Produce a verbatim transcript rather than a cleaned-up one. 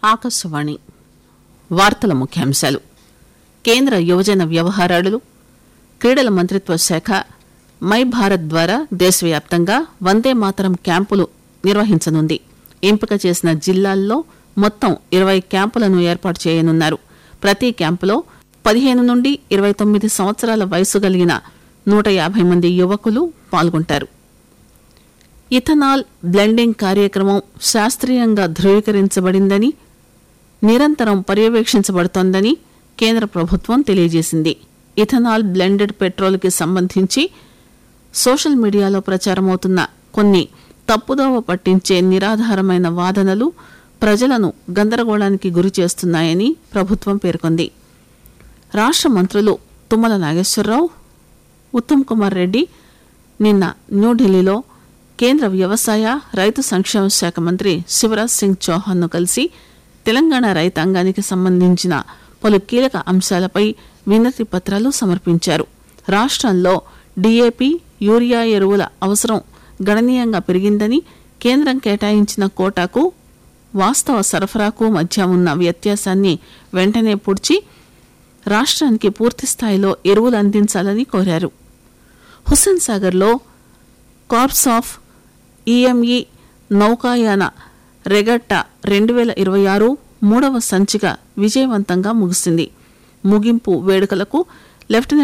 ఆకాశవాణి వార్తల ముఖ్యాంశాలు. కేంద్ర యువజన వ్యవహారాలు క్రీడల మంత్రిత్వ శాఖ మై భారత్ ద్వారా దేశవ్యాప్తంగా వందే మాతరం క్యాంపులు నిర్వహించనుంది. ఎంపిక చేసిన జిల్లాల్లో మొత్తం ఇరవై క్యాంపులను ఏర్పాటు చేయనున్నారు. ప్రతి క్యాంపులో పదిహేను నుండి ఇరవై తొమ్మిది సంవత్సరాల వయసు కలిగిన నూట యాభై మంది యువకులు పాల్గొంటారు. ఇథనాల్ బ్లెండింగ్ కార్యక్రమం శాస్త్రీయంగా ధృవీకరించబడిందని, నిరంతరం పర్యవేక్షించబడుతోందని కేంద్ర ప్రభుత్వం తెలియజేసింది. ఇథనాల్ బ్లెండెడ్ పెట్రోల్ కి సంబంధించి సోషల్ మీడియాలో ప్రచారమవుతున్న కొన్ని తప్పుదోవ పట్టించే నిరాధారమైన వాదనలు ప్రజలను గందరగోళానికి గురి చేస్తున్నాయని ప్రభుత్వం పేర్కొంది. రాష్ట్ర మంత్రులు తుమ్మల నాగేశ్వరరావు, ఉత్తమ్ కుమార్ రెడ్డి నిన్న న్యూఢిల్లీలో కేంద్ర వ్యవసాయ రైతు సంక్షేమ శాఖ మంత్రి శివరాజ్ సింగ్ చౌహాన్ ను కలిసి తెలంగాణ రైతాంగానికి సంబంధించిన పలు కీలక అంశాలపై వినతి పత్రాలు సమర్పించారు. రాష్ట్రంలో డీఏపీ, యూరియా ఎరువుల అవసరం గణనీయంగా పెరిగిందని, కేంద్రం కేటాయించిన కోటాకు వాస్తవ సరఫరాకు మధ్య ఉన్న వ్యత్యాసాన్ని వెంటనే పూడ్చి రాష్ట్రానికి పూర్తిస్థాయిలో ఎరువులు అందించాలని కోరారు. హుస్సేన్ సాగర్లో కార్ప్స్ ఆఫ్ ఈఎంఈ నౌకాయాన రెగట్టా రెండు వేల ఇరవై ఆరు మూడవ సంచిక విజయవంతంగా ముగిసింది. ముగింపు వేడుకలకు లెఫ్టినెంట్